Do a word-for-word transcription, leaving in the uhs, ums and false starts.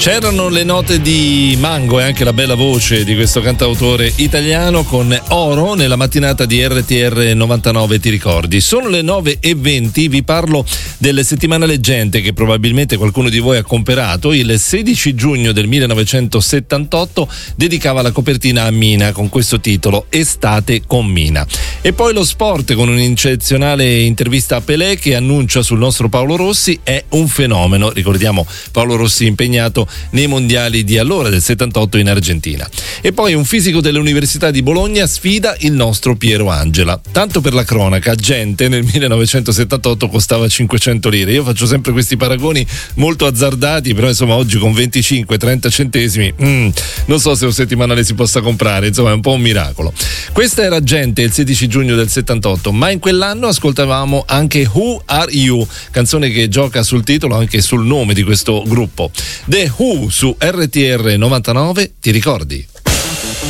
C'erano le note di Mango e anche la bella voce di questo cantautore italiano con Oro nella mattinata di R T R novantanove, ti ricordi? Sono le nove e venti, vi parlo del settimanale Gente che probabilmente qualcuno di voi ha comperato. Il sedici giugno del millenovecentosettantotto dedicava la copertina a Mina con questo titolo, Estate con Mina. E poi lo sport con un'eccezionale intervista a Pelé che annuncia sul nostro Paolo Rossi è un fenomeno. Ricordiamo Paolo Rossi impegnato nei mondiali di allora del settantotto in Argentina. E poi un fisico dell'Università di Bologna sfida il nostro Piero Angela. Tanto per la cronaca, Gente nel millenovecentosettantotto costava cinquecento lire. Io faccio sempre questi paragoni molto azzardati, però insomma oggi con venticinque trenta centesimi mm, non so se un settimanale si possa comprare, insomma è un po' un miracolo. Questa era Gente il sedici giugno del settantotto, ma in quell'anno ascoltavamo anche Who Are You, canzone che gioca sul titolo anche sul nome di questo gruppo. The Who su R T R novantanove, ti ricordi?